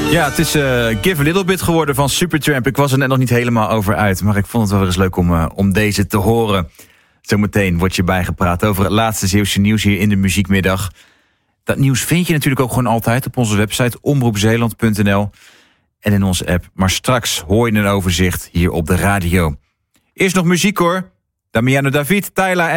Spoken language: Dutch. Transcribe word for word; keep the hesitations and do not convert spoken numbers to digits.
Ja, het is uh, Give a Little Bit geworden van Supertramp. Ik was er net nog niet helemaal over uit, maar ik vond het wel weer eens leuk om, uh, om deze te horen. Zometeen wordt je bijgepraat over het laatste Zeeuwse nieuws hier in de Muziekmiddag. Dat nieuws vind je natuurlijk ook gewoon altijd op onze website omroep zeeland punt n l en in onze app. Maar straks hoor je een overzicht hier op de radio. Eerst nog muziek hoor. Damiano David, Tyla en